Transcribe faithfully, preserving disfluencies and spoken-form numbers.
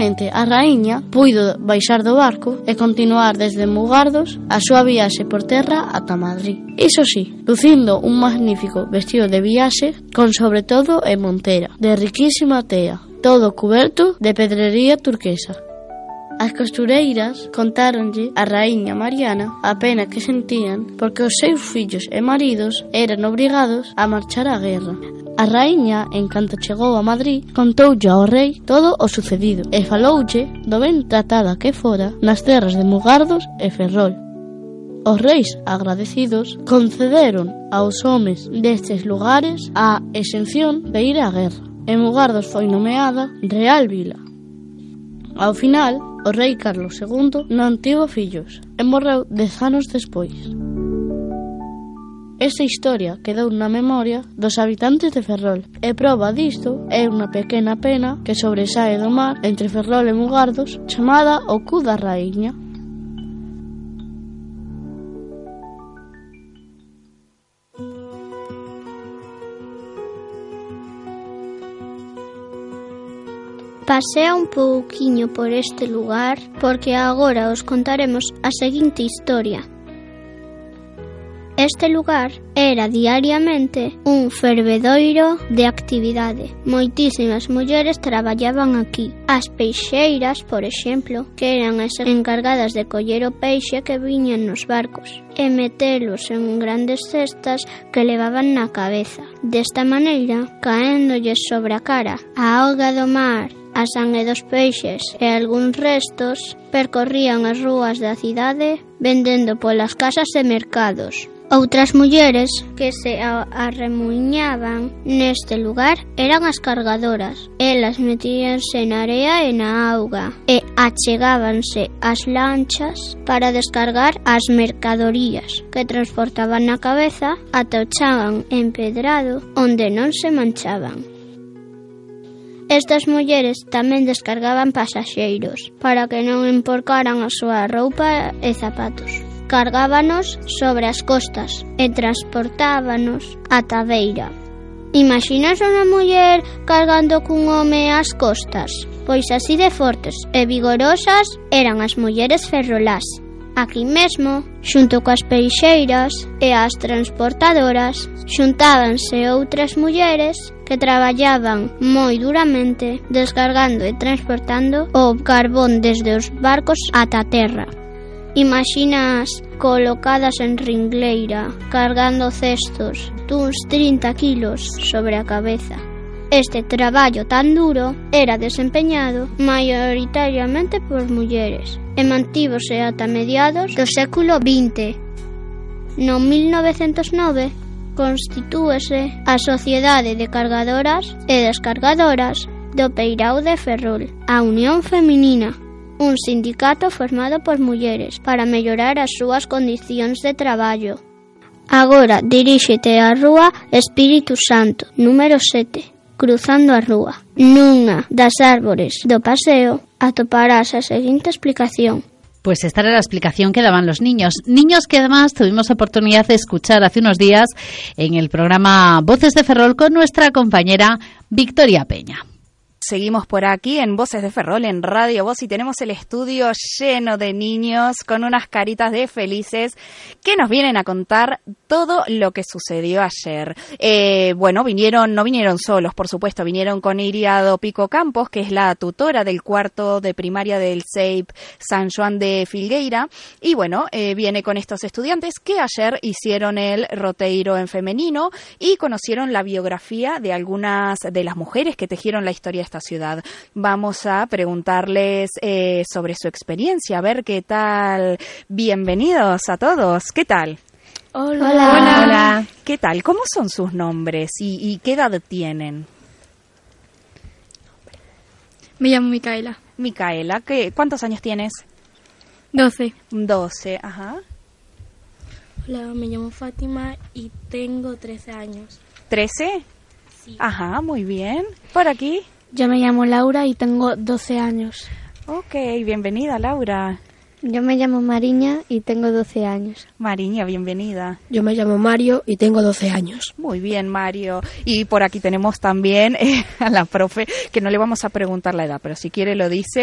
Finalmente, a raíña puido baixar do barco e continuar desde Mugardos a súa viaxe por terra ata Madrid. Iso sí, lucindo un magnífico vestido de viaxe con sobre todo e montera, de riquísima tea, todo cuberto de pedrería turquesa. As costureiras contáronlle a raíña Mariana a pena que sentían porque os seus fillos e maridos eran obrigados a marchar á guerra. A raíña, en canto chegou a Madrid, contoulle ao rei todo o sucedido e faloulle do ben tratada que fora nas terras de Mugardos e Ferrol. Os reis agradecidos concederon aos homes destes lugares a exención de ir á guerra e Mugardos foi nomeada Real Vila. Ao final, o rei Carlos segundo non tivo fillos e morreu dez anos despois. Esta historia quedou na memoria dos habitantes de Ferrol e proba disto é unha pequena pena que sobresae do mar entre Ferrol e Mugardos chamada o Cu da Raíña. Pasea un pouquiño por este lugar porque agora os contaremos a seguinte historia. Este lugar era diariamente un fervedoiro de actividade. Moitísimas mulleres traballaban aquí. As peixeiras, por exemplo, que eran as encargadas de coller o peixe que viñan nos barcos e metelos en grandes cestas que levaban na cabeza. Desta maneira, caéndolles sobre a cara a auga do mar, a sangue dos peixes e algúns restos, percorrían as rúas da cidade vendendo polas casas e mercados. Outras mulleres que se arremuñaban neste lugar eran as cargadoras. Elas metíanse na area e na auga e achegábanse ás lanchas para descargar as mercadorías que transportaban na cabeza ata o chan empedrado onde non se manchaban. Estas mulleres tamén descargaban pasaxeiros para que non emporcaran a súa roupa e zapatos. Cargábanos sobre as costas e transportábanos ata a beira. Imaxinas unha muller cargando cun home ás costas? Pois así de fortes e vigorosas eran as mulleres ferrolás. Aquí mesmo, xunto coas peixeiras e as transportadoras, xuntábanse outras mulleres que traballaban moi duramente descargando e transportando o carbón desde os barcos ata a terra. Imaxinas colocadas en ringleira, cargando cestos duns trinta quilos sobre a cabeza. Este traballo tan duro era desempeñado maioritariamente por mulleres e mantívose ata mediados do século vinte. No mil novecentos nove constitúese a Sociedade de Cargadoras e Descargadoras do Peirao de Ferrol, a Unión Feminina, un sindicato formado por mulleres para mellorar as súas condicións de traballo. Agora diríxete á rúa Espírito Santo, número sete, cruzando a rúa. Nunha das árbores do paseo atoparás a seguinte explicación. Pues esta era la explicación que daban los niños. Niños que además tuvimos oportunidad de escuchar hace unos días en el programa Voces de Ferrol con nuestra compañera Victoria Peña. Seguimos por aquí en Voces de Ferrol, en Radio Voz, y tenemos el estudio lleno de niños con unas caritas de felices que nos vienen a contar todo lo que sucedió ayer. Eh, bueno, vinieron, no vinieron solos, por supuesto, vinieron con Iriado Pico Campos, que es la tutora del cuarto de primaria del C E I P San Joan de Filgueira, y bueno, eh, viene con estos estudiantes que ayer hicieron el roteiro en femenino y conocieron la biografía de algunas de las mujeres que tejieron la historia de esta ciudad. Vamos a preguntarles eh, sobre su experiencia, a ver qué tal. Bienvenidos a todos, ¿qué tal? Hola. Hola. Hola. ¿Qué tal? ¿Cómo son sus nombres y, y qué edad tienen? Me llamo Micaela. Micaela, ¿qué, ¿cuántos años tienes? Doce. Doce, ajá. Hola, me llamo Fátima y tengo trece años. ¿Trece? Sí. Ajá, muy bien. ¿Por aquí? Yo me llamo Laura y tengo doce años. Ok, bienvenida, Laura. Yo me llamo Mariña y tengo doce años. Mariña, bienvenida. Yo me llamo Mario y tengo doce años. Muy bien, Mario. Y por aquí tenemos también eh, a la profe, que no le vamos a preguntar la edad, pero si quiere lo dice.